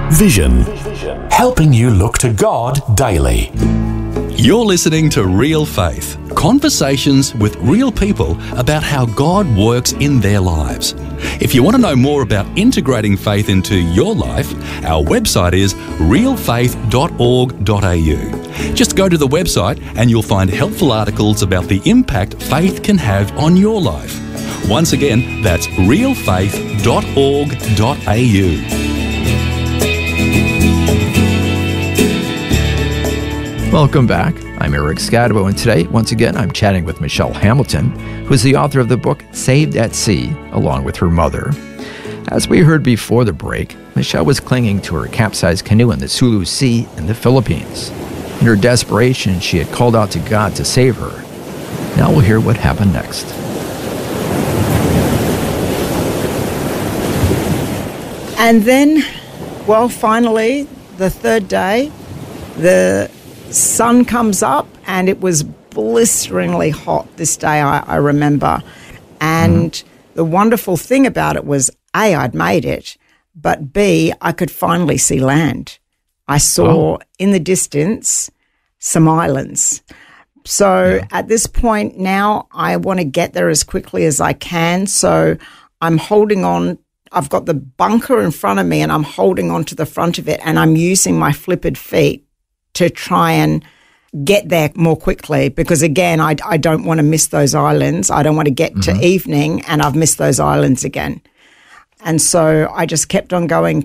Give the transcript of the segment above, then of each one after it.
Vision, helping you look to God daily. You're listening to Real Faith, conversations with real people about how God works in their lives. If you want to know more about integrating faith into your life, our website is realfaith.org.au. Just go to the website and you'll find helpful articles about the impact faith can have on your life. Once again, that's realfaith.org.au. Welcome back. I'm Eric Scadabo, and today, once again, I'm chatting with Michelle Hamilton, who is the author of the book Saved at Sea, along with her mother. As we heard before the break, Michelle was clinging to her capsized canoe in the Sulu Sea in the Philippines. In her desperation, she had called out to God to save her. Now we'll hear what happened next. And then, well, finally, the third day, the sun comes up, and it was blisteringly hot this day, I remember. And the wonderful thing about it was, A, I'd made it, but B, I could finally see land. I saw in the distance some islands. So at this point now, I want to get there as quickly as I can. So I'm holding on. I've got the bunker in front of me, and I'm holding on to the front of it, and I'm using my flippered feet to try and get there more quickly, because again, I don't want to miss those islands. I don't want to get to evening and I've missed those islands again. And so I just kept on going.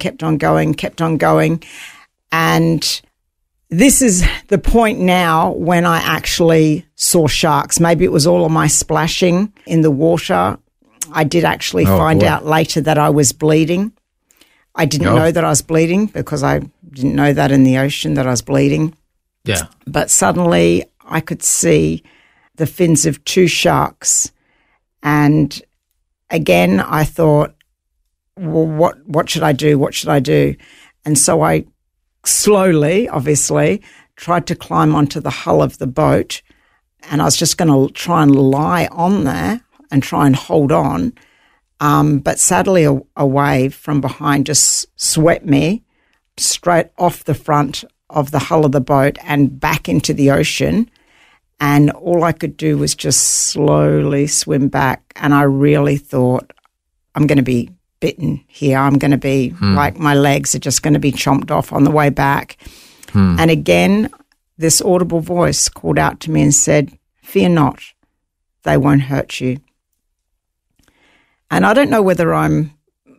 And this is the point now when I actually saw sharks. Maybe it was all of my splashing in the water. I did actually find out later that I was bleeding. I didn't know that I was bleeding, because I didn't know that in the ocean that I was bleeding. Yeah. But suddenly I could see the fins of two sharks. And again, I thought, well, what should I do? What should I do? And so I slowly, obviously, tried to climb onto the hull of the boat. And I was just going to try and lie on there and try and hold on. But sadly, a wave from behind just swept me straight off the front of the hull of the boat and back into the ocean. And all I could do was just slowly swim back. And I really thought, I'm going to be bitten here. I'm going to be like, my legs are just going to be chomped off on the way back. And again, this audible voice called out to me and said, "Fear not, they won't hurt you." And I don't know whether I'm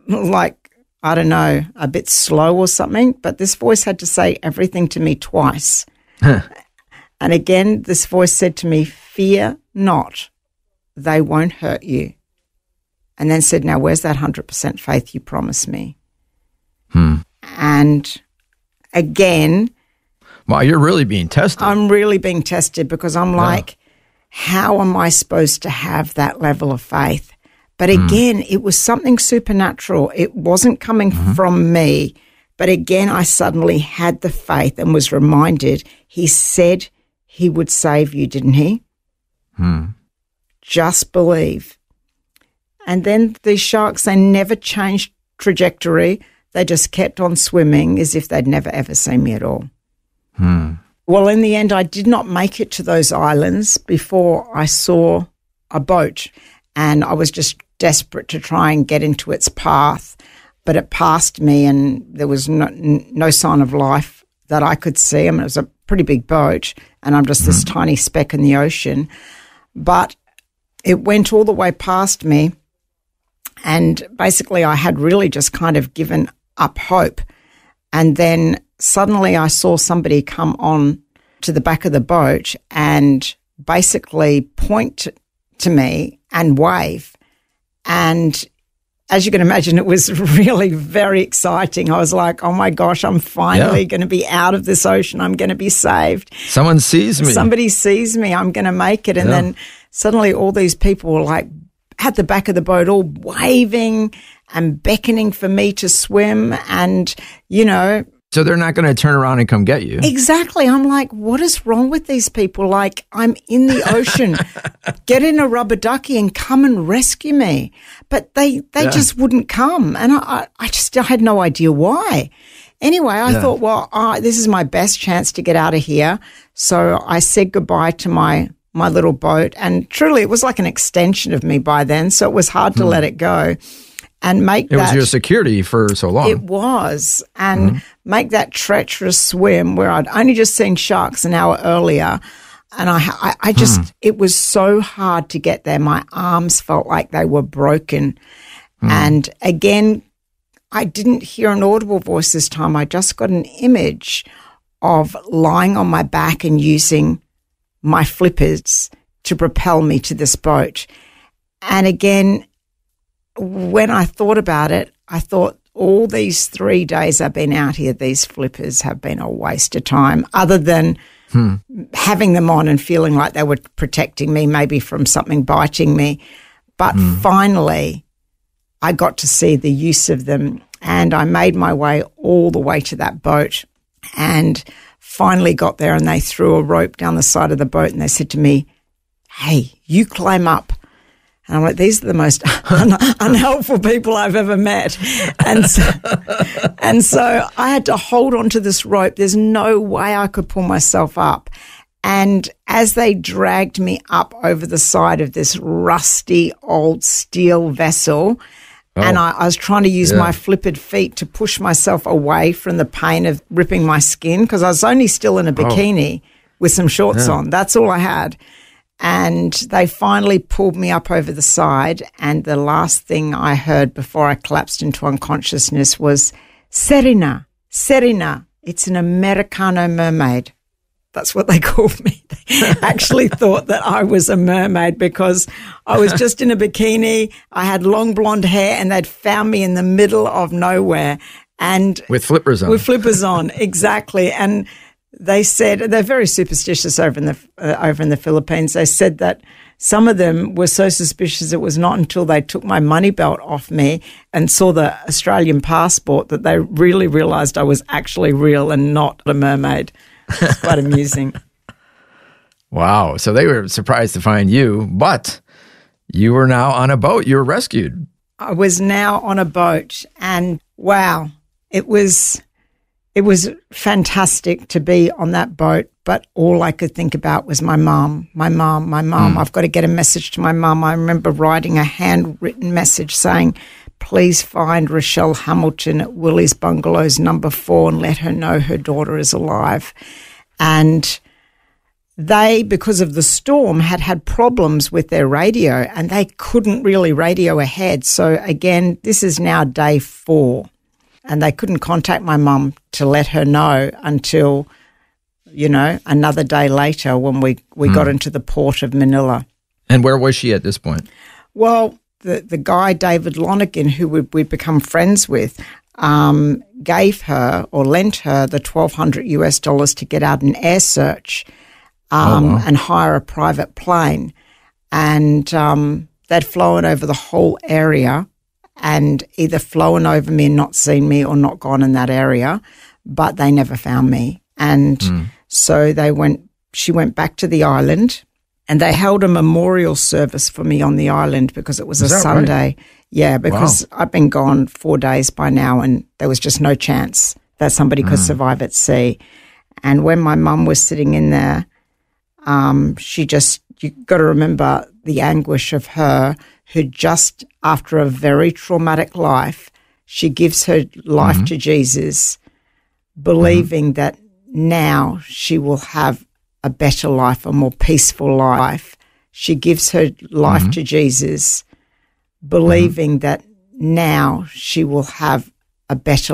a bit slow or something, but this voice had to say everything to me twice. And again, this voice said to me, "Fear not, they won't hurt you." And then said, "Now, where's that 100% faith you promised me?" And again... Wow, you're really being tested. I'm really being tested, because I'm like, how am I supposed to have that level of faith? But again, it was something supernatural. It wasn't coming from me. But again, I suddenly had the faith and was reminded, he said he would save you, didn't he? Just believe. And then these sharks, they never changed trajectory. They just kept on swimming as if they'd never, ever seen me at all. Well, in the end, I did not make it to those islands before I saw a boat. And I was just desperate to try and get into its path, but it passed me, and there was no sign of life that I could see. I mean, it was a pretty big boat, and I'm just this tiny speck in the ocean. But it went all the way past me, and basically I had really just kind of given up hope. And then suddenly I saw somebody come on to the back of the boat and basically point to me and wave. And as you can imagine, it was really very exciting. I was like, oh my gosh, I'm finally going to be out of this ocean. I'm going to be saved. Someone sees me. Somebody sees me. I'm going to make it. And then suddenly all these people were like at the back of the boat, all waving and beckoning for me to swim. And, you know, So they're not going to turn around and come get you. Exactly. I'm like, what is wrong with these people? Like, I'm in the ocean. Get in a rubber ducky and come and rescue me. But they just wouldn't come. And I had no idea why. Anyway, I thought, well, this is my best chance to get out of here. So I said goodbye to my little boat. And truly, it was like an extension of me by then. So it was hard to let it go and make It was your security for so long. It was. And make that treacherous swim where I'd only just seen sharks an hour earlier. And I just, it was so hard to get there. My arms felt like they were broken. And again, I didn't hear an audible voice this time. I just got an image of lying on my back and using my flippers to propel me to this boat. And again, when I thought about it, I thought all these 3 days I've been out here, these flippers have been a waste of time, other than having them on and feeling like they were protecting me, maybe from something biting me. But finally, I got to see the use of them, and I made my way all the way to that boat and finally got there, and they threw a rope down the side of the boat and they said to me, "Hey, you climb up." And I'm like, these are the most unhelpful people I've ever met. And so I had to hold on to this rope. There's no way I could pull myself up. And as they dragged me up over the side of this rusty old steel vessel, and I was trying to use my flippered feet to push myself away from the pain of ripping my skin, because I was only still in a bikini with some shorts on. That's all I had. And they finally pulled me up over the side, and the last thing I heard before I collapsed into unconsciousness was, "Serena, Serena." It's an Americano mermaid. That's what they called me. They actually thought that I was a mermaid because I was just in a bikini. I had long blonde hair, and they'd found me in the middle of nowhere. And with flippers on. With flippers on, exactly. And they said, they're very superstitious over in the Philippines. They said that some of them were so suspicious it was not until they took my money belt off me and saw the Australian passport that they really realised I was actually real and not a mermaid. It's quite amusing. Wow. So they were surprised to find you, but you were now on a boat. You were rescued. I was now on a boat, and wow, it was fantastic to be on that boat, but all I could think about was my mum. I've got to get a message to my mum. I remember writing a handwritten message saying, "Please find Rochelle Hamilton at Willie's Bungalows number 4 and let her know her daughter is alive." And they, because of the storm, had problems with their radio, and they couldn't really radio ahead. So again, this is now day 4. And they couldn't contact my mum to let her know until, another day later when we got into the port of Manila. And where was she at this point? Well, the guy, David Lonergan, who we'd become friends with, gave her or lent her the $1,200 to get out an air search and hire a private plane. And they'd flown over the whole area and either flown over me and not seen me or not gone in that area, but they never found me. And so she went back to the island, and they held a memorial service for me on the island because it was a Sunday. Right? Yeah, because I've been gone 4 days by now, and there was just no chance that somebody could survive at sea. And when my mum was sitting in there, you got to remember the anguish of her, who just after a very traumatic life, she gives her life to Jesus, believing that now she will have a better life, a more peaceful life. She gives her life to Jesus, believing that now she will have a better